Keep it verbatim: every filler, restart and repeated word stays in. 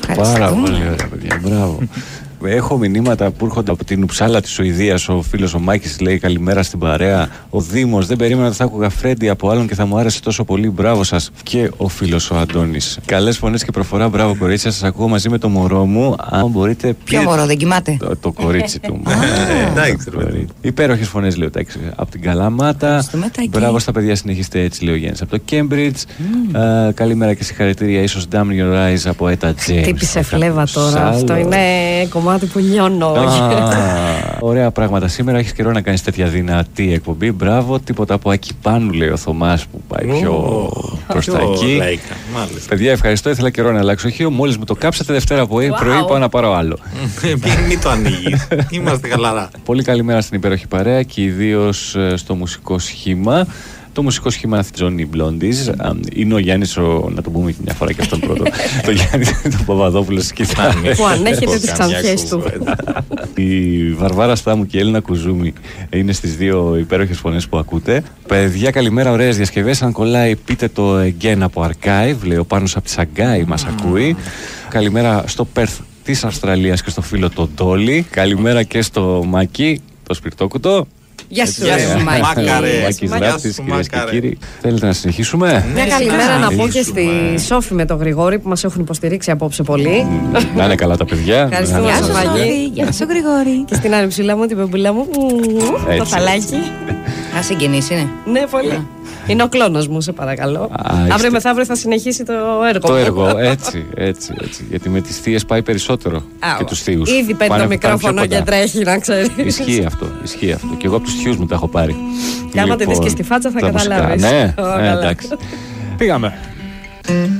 Πάρα πολύ ωραία, παιδιά. Μπράβο. Έχω μηνύματα που έρχονται από την Ουψάλα της Σουηδίας. Ο φίλος ο Μάκης λέει καλημέρα στην παρέα. Ο Δήμος, δεν περίμενα ότι θα άκουγα Φρέντι από άλλον και θα μου άρεσε τόσο πολύ. Μπράβο σας. Και ο φίλος ο Αντώνης. Καλές φωνές και προφορά. Μπράβο, κορίτσια. Σας ακούω μαζί με το μωρό μου. Αν μπορείτε. Ποιο μωρό, δεν κοιμάται? Το, το κορίτσι του. Υπέροχες φωνές, λέει ο Τάκης. Από την Καλαμάτα. Μπράβο στα παιδιά, συνεχίστε έτσι, λέει ο Γιάννης. Από το Cambridge. Καλημέρα και συγχαρητήρια. Ίσως Damn Your Eyes από Έτα James. Χτύπησε φλέβα τώρα. Αυτό είναι κομμάτι που λιώνω. Ωραία πράγματα σήμερα. Έχεις καιρό να κάνεις τέτοια δυνατή εκπομπή. Μπράβο. Τίποτα από Ακυπάνου, λέει ο Θωμάς, που πάει πιο προς τα εκεί. Παιδιά, ευχαριστώ. Ήθελα καιρό να αλλάξω οχείο. Μόλις μου το κάψατε Δευτέρα πρωί, πάω να πάρω άλλο. Μην το ανοίγεις. Είμαστε χαλαρά. Πολύ καλημέρα στην υπέροχη παρέα και ιδίως στο μουσικό σχήμα. Το μουσικό σχήμα Johnny Blondies είναι ο Γιάννης, ο, να το πούμε μια φορά και αυτόν πρώτο. Το Γιάννη του Παπαδόπουλο σκητά. Που ανέχεται τις ξανθιές του. Η Βαρβάρα Στάμου και η Έλληνα Κουζούμη είναι στις δύο υπέροχες φωνές που ακούτε. Παιδιά, καλημέρα, ωραίες διασκευές. Αν κολλάει, πείτε το again από Archive. Λέει ο Πάνος από τη Σαγκάη μας ακούει. Καλημέρα στο Perth της Αυστραλίας και στο φίλο τον Ντόλι. Καλημέρα και στο Μάκη, το Σπιρτόκουτο. Γεια σου, Μάκαρε. Μάκης Ράφτης, κυρίες και κύριοι. Θέλετε να συνεχίσουμε? Μια καλημέρα να πω και στη Σόφη με τον Γρηγόρη που μας έχουν υποστηρίξει απόψε πολύ. Να είναι καλά τα παιδιά. Ευχαριστούμε, Σοφαγή. Γεια σου, Γρηγόρη. Και στην άλλη ψηλά μου, την πεμπουλά μου, το θαλάκι. Α, συγγενής είναι. Ναι, πολύ. Είναι ο κλόνος μου, σε παρακαλώ. Αύριο μεθαύριο θα συνεχίσει το έργο. Το έργο, έτσι, έτσι, έτσι. Γιατί με τις θείες πάει περισσότερο και τους θείους. Ήδη παίρνει το μικρόφωνο και τρέχει, να ξέρεις. Ισχύει αυτό, ισχύει αυτό. Και εγώ από τους θείους μου τα έχω πάρει. Και άμα τη δεις και στη φάτσα θα καταλάβεις. Ναι, εντάξει. Πήγαμε.